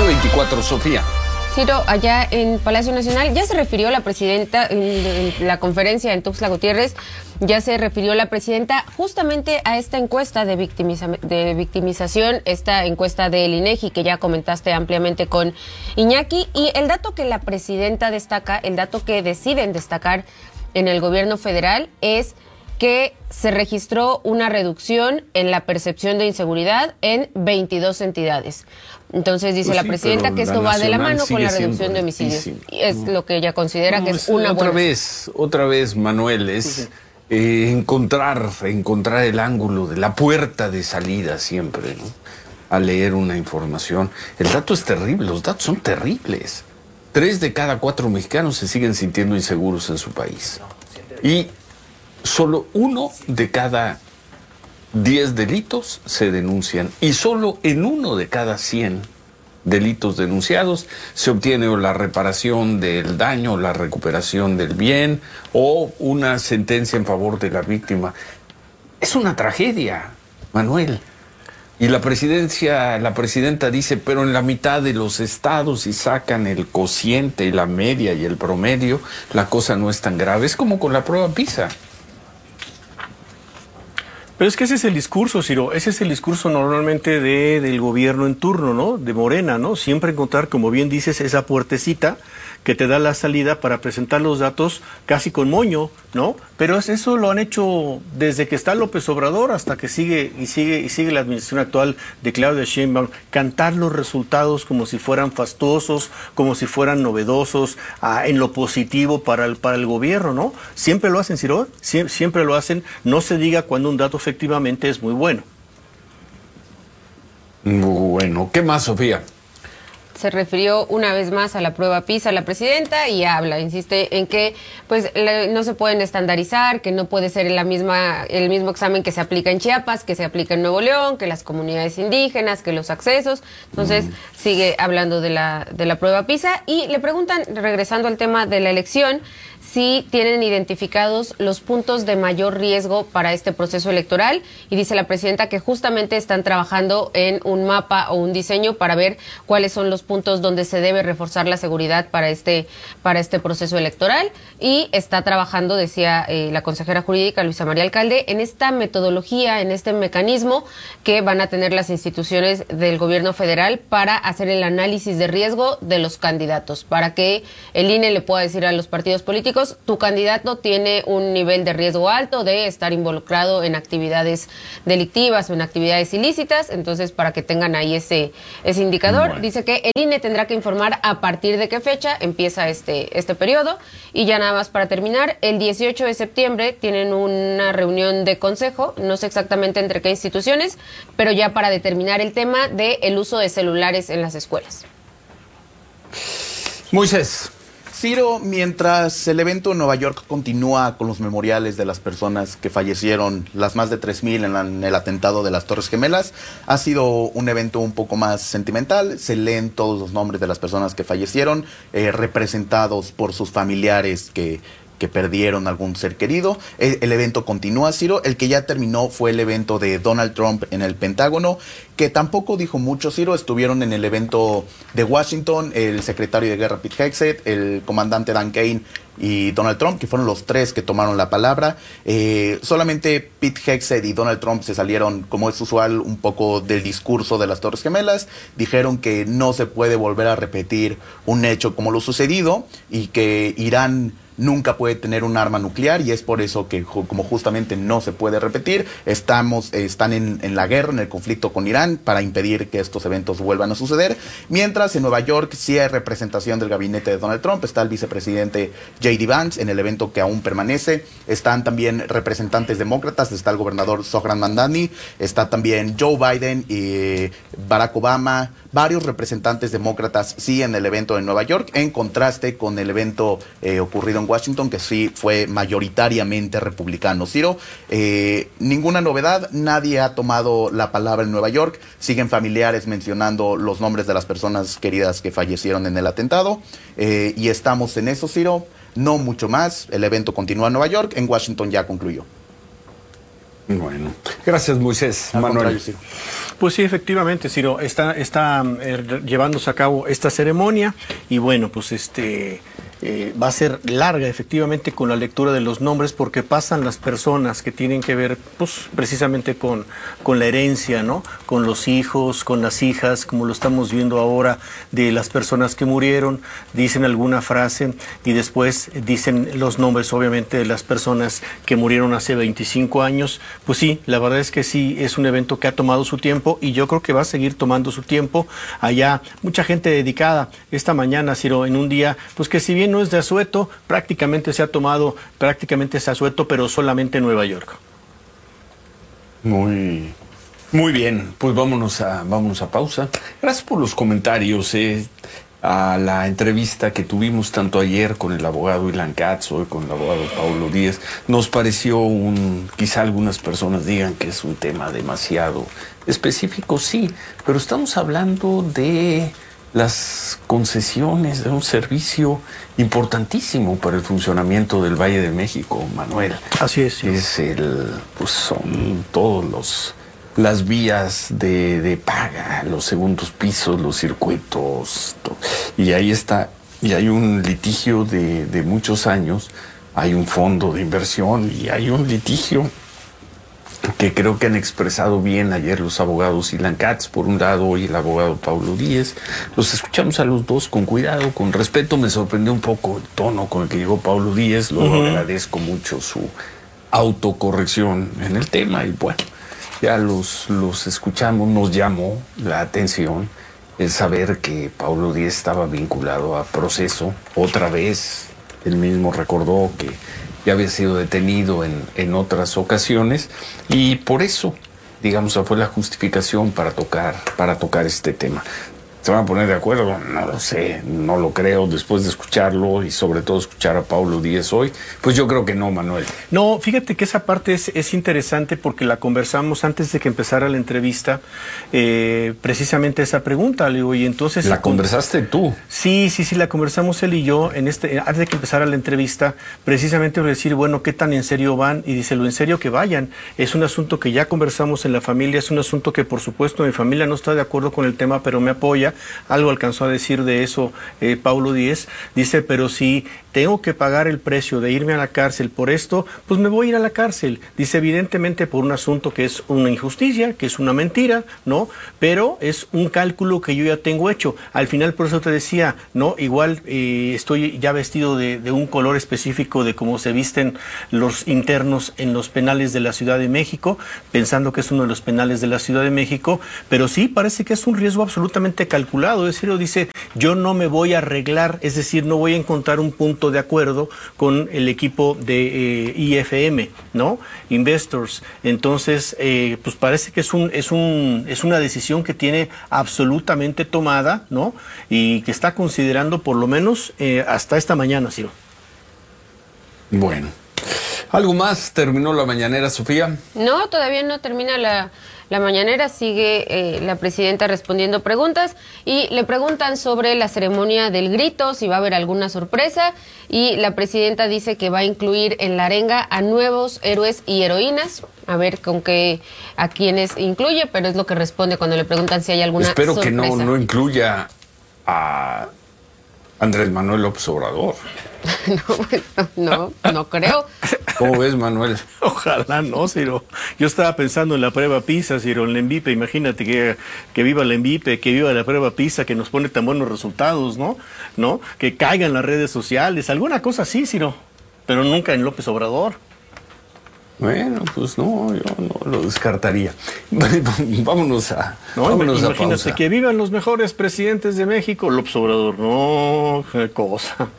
9:24, Sofía. Ciro, allá en Palacio Nacional, ya se refirió la presidenta en la conferencia en Tuxtla Gutiérrez, ya se refirió la presidenta justamente a esta encuesta de victimización, esta encuesta del INEGI que ya comentaste ampliamente con Iñaki, y el dato que la presidenta destaca, el dato que deciden destacar en el gobierno federal es que se registró una reducción en la percepción de inseguridad en 22 entidades. Entonces dice la presidenta que esto va de la mano con la reducción de homicidios. Y es lo que ella considera que es una buena... Otra vez, Manuel, es encontrar el ángulo de la puerta de salida siempre, ¿no? A leer una información. El dato es terrible, los datos son terribles. 3 de cada 4 mexicanos se siguen sintiendo inseguros en su país. Y solo 1 de cada 10 delitos se denuncian y solo en 1 de cada 100 delitos denunciados se obtiene o la reparación del daño, o la recuperación del bien o una sentencia en favor de la víctima. Es una tragedia, Manuel. Y la presidenta dice, pero en la mitad de los estados, si sacan el cociente y la media y el promedio, la cosa no es tan grave. Es como con la prueba PISA. Pero es que ese es el discurso, Ciro, ese es el discurso normalmente del gobierno en turno, ¿no? De Morena, ¿no? Siempre encontrar, como bien dices, esa puertecita que te da la salida para presentar los datos casi con moño, ¿no? Pero eso lo han hecho desde que está López Obrador hasta que sigue la administración actual de Claudia Sheinbaum, cantar los resultados como si fueran fastuosos, como si fueran novedosos, en lo positivo para el gobierno, ¿no? Siempre lo hacen, Ciro, siempre lo hacen, no se diga cuando un dato efectivamente es muy bueno. Bueno, ¿qué más, Sofía? Se refirió una vez más a la prueba PISA la presidenta y insiste en que pues no se pueden estandarizar, que no puede ser el mismo examen que se aplica en Chiapas, que se aplica en Nuevo León, que las comunidades indígenas, que los accesos. Entonces sigue hablando de la prueba PISA y le preguntan, regresando al tema de la elección, si tienen identificados los puntos de mayor riesgo para este proceso electoral, y dice la presidenta que justamente están trabajando en un mapa o un diseño para ver cuáles son los puntos donde se debe reforzar la seguridad para este proceso electoral, y está trabajando, decía la consejera jurídica Luisa María Alcalde, en esta metodología, en este mecanismo que van a tener las instituciones del gobierno federal para hacer el análisis de riesgo de los candidatos, para que el INE le pueda decir a los partidos políticos: tu candidato tiene un nivel de riesgo alto de estar involucrado en actividades delictivas o en actividades ilícitas. Entonces, para que tengan ahí ese indicador. Bueno. Dice que el INE tendrá que informar a partir de qué fecha empieza este periodo. Y ya nada más para terminar, el 18 de septiembre tienen una reunión de consejo, no sé exactamente entre qué instituciones, pero ya para determinar el tema del uso de celulares en las escuelas. Moisés. Ciro, mientras el evento en Nueva York continúa con los memoriales de las personas que fallecieron, las más de 3,000 en el atentado de las Torres Gemelas, ha sido un evento un poco más sentimental. Se leen todos los nombres de las personas que fallecieron, representados por sus familiares que perdieron algún ser querido. El evento continúa, Ciro. El que ya terminó fue el evento de Donald Trump en el Pentágono, que tampoco dijo mucho, Ciro. Estuvieron en el evento de Washington el secretario de Guerra Pete Hegseth, el comandante Dan Kane y Donald Trump, que fueron los 3 que tomaron la palabra. Solamente Pete Hegseth y Donald Trump se salieron, como es usual, un poco del discurso de las Torres Gemelas. Dijeron que no se puede volver a repetir un hecho como lo sucedido y que Irán nunca puede tener un arma nuclear, y es por eso que, como justamente no se puede repetir, están en la guerra, en el conflicto con Irán, para impedir que estos eventos vuelvan a suceder. Mientras en Nueva York sí hay representación del gabinete de Donald Trump, está el vicepresidente J.D. Vance en el evento que aún permanece, están también representantes demócratas, está el gobernador Zohran Mamdani, está también Joe Biden y Barack Obama, varios representantes demócratas sí en el evento de Nueva York, en contraste con el evento ocurrido en Washington, que sí fue mayoritariamente republicano. Ciro, ninguna novedad, nadie ha tomado la palabra en Nueva York, siguen familiares mencionando los nombres de las personas queridas que fallecieron en el atentado, y estamos en eso, Ciro, no mucho más. El evento continúa en Nueva York, en Washington ya concluyó. Bueno, gracias, Moisés. Al Manuel. contrario, Ciro. Pues sí, efectivamente, Ciro, está llevándose a cabo esta ceremonia y bueno, pues va a ser larga efectivamente con la lectura de los nombres porque pasan las personas que tienen que ver pues precisamente con la herencia, ¿no? Con los hijos, con las hijas, como lo estamos viendo ahora de las personas que murieron, dicen alguna frase y después dicen los nombres obviamente de las personas que murieron hace 25 años. Pues sí, la verdad es que sí, es un evento que ha tomado su tiempo y yo creo que va a seguir tomando su tiempo. Allá mucha gente dedicada esta mañana, Ciro, en un día pues que si bien no es de asueto, prácticamente se ha tomado ese asueto, pero solamente en Nueva York. Muy bien, pues vámonos a pausa. Gracias por los comentarios a la entrevista que tuvimos tanto ayer con el abogado Ilan Katz, hoy con el abogado Paulo Díez. Nos pareció quizá algunas personas digan que es un tema demasiado específico, sí, pero estamos hablando de las concesiones de un servicio importantísimo para el funcionamiento del Valle de México, Manuel. Así es. Sí. Son todos las vías de paga, los segundos pisos, los circuitos, y ahí está, y hay un litigio de muchos años, hay un fondo de inversión y hay un litigio que creo que han expresado bien ayer los abogados Ilan Katz, por un lado, y el abogado Paulo Díez. Los escuchamos a los dos con cuidado, con respeto. Me sorprendió un poco el tono con el que llegó Paulo Díez. Lo agradezco mucho su autocorrección en el tema. Y bueno, ya los escuchamos. Nos llamó la atención el saber que Paulo Díez estaba vinculado a proceso. Otra vez, él mismo recordó que ya había sido detenido en otras ocasiones y por eso, digamos, fue la justificación para tocar este tema. ¿Se van a poner de acuerdo? No lo sé, no lo creo, después de escucharlo y sobre todo escuchar a Paulo Díez hoy, pues yo creo que no, Manuel. No, fíjate que esa parte es interesante porque la conversamos antes de que empezara la entrevista, precisamente esa pregunta, le digo, y entonces... ¿La conversaste tú? Sí, la conversamos él y yo antes de que empezara la entrevista, precisamente para decir, bueno, ¿qué tan en serio van? Y dice, lo en serio que vayan, es un asunto que ya conversamos en la familia, es un asunto que por supuesto mi familia no está de acuerdo con el tema, pero me apoya. Algo alcanzó a decir de eso Paulo Díez. Dice, pero si tengo que pagar el precio de irme a la cárcel por esto, pues me voy a ir a la cárcel. Dice, evidentemente por un asunto que es una injusticia, que es una mentira, ¿no? Pero es un cálculo que yo ya tengo hecho. Al final, por eso te decía, ¿no? Igual estoy ya vestido de un color específico de cómo se visten los internos en los penales de la Ciudad de México, pensando que es uno de los penales de la Ciudad de México, pero sí parece que es un riesgo absolutamente calculado. Es decir, dice, yo no me voy a arreglar, es decir, no voy a encontrar un punto de acuerdo con el equipo de IFM, ¿no? Investors. Entonces, pues parece que es una decisión que tiene absolutamente tomada, ¿no? Y que está considerando por lo menos hasta esta mañana, Ciro. Bueno. ¿Algo más? ¿Terminó la mañanera, Sofía? No, todavía no termina la mañanera, sigue la presidenta respondiendo preguntas y le preguntan sobre la ceremonia del grito, si va a haber alguna sorpresa, y la presidenta dice que va a incluir en la arenga a nuevos héroes y heroínas, a ver a quiénes incluye, pero es lo que responde cuando le preguntan si hay alguna sorpresa. Espero que no incluya a Andrés Manuel López Obrador. No creo. ¿Cómo ves, Manuel? Ojalá no, Ciro. Yo estaba pensando en la prueba PISA, Ciro, en la ENVIPE. Imagínate que viva la ENVIPE, que viva la prueba PISA, que nos pone tan buenos resultados, ¿no? Que caigan las redes sociales, alguna cosa así, Ciro. Pero nunca en López Obrador. Bueno, pues no, yo no lo descartaría. Vámonos a imagínate pausa. Que vivan los mejores presidentes de México, López Obrador. No, qué cosa.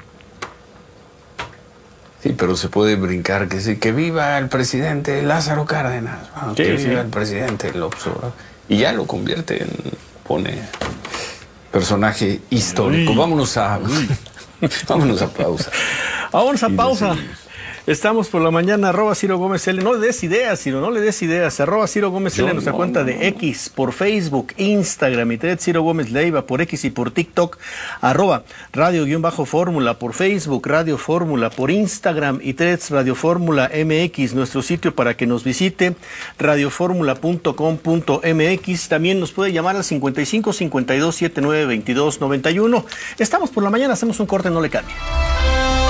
Sí, pero se puede brincar que viva el presidente Lázaro Cárdenas, que viva el presidente López Obrador. Y ya lo pone personaje histórico. Vámonos a pausa. Vámonos a pausa. Estamos por la mañana, @Ciro Gómez L. No le des ideas, Ciro, no le des ideas. @Ciro Gómez L en nuestra cuenta de X, por Facebook, Instagram y Threads, Ciro Gómez Leiva por X y por TikTok, @Radio_Fórmula por Facebook, Radio Fórmula por Instagram y Threads, Radio Fórmula MX, nuestro sitio para que nos visite, radioformula.com.mx. También nos puede llamar al 55 52 79 22 91. Estamos por la mañana, hacemos un corte, no le cambie.